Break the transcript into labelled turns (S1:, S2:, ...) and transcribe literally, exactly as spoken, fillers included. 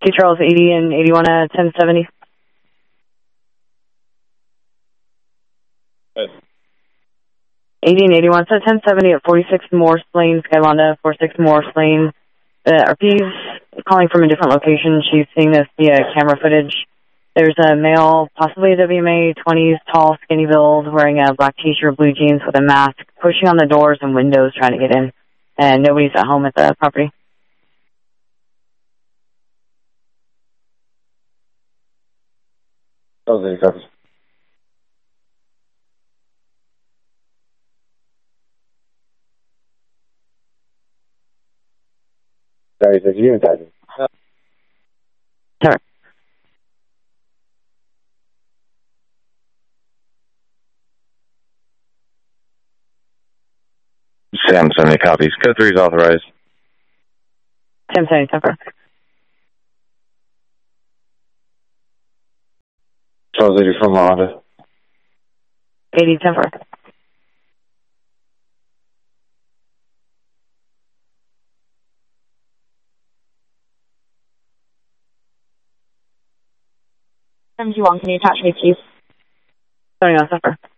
S1: T Charles eighty and eighty-one at ten seventy.
S2: Good.
S1: eighty and eighty-one, so ten seventy at forty-six Morse Lane, Skylonda, forty-six Morse Lane. Uh, R P's calling from a different location. She's seeing this via camera footage. There's a male, possibly a W M A, twenties, tall, skinny build, wearing a black t-shirt, blue jeans with a mask, pushing on the doors and windows trying to get in. And nobody's at home at the property.
S2: Charles eighty copies. Sorry, is you attacking?
S1: Sorry.
S2: Sam seventy copies. Code three is authorized.
S1: ten seventy, Temper.
S2: Charles eighty from Honda.
S1: eighty, Temper.
S3: seventy-one, can you attach me, please?
S1: seventy-one, Temper.